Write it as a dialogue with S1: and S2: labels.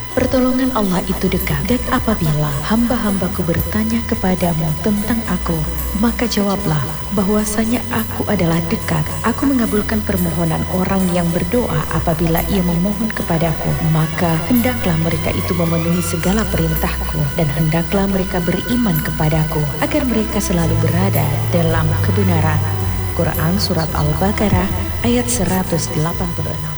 S1: Pertolongan Allah itu dekat, dan apabila hamba-hambaku bertanya kepadamu tentang aku, maka jawablah bahwasanya aku adalah dekat. Aku mengabulkan permohonan orang yang berdoa apabila ia memohon kepadaku. Maka hendaklah mereka itu memenuhi segala perintahku, dan hendaklah mereka beriman kepadaku, agar mereka selalu berada dalam kebenaran. Quran Surat Al-Baqarah ayat 186.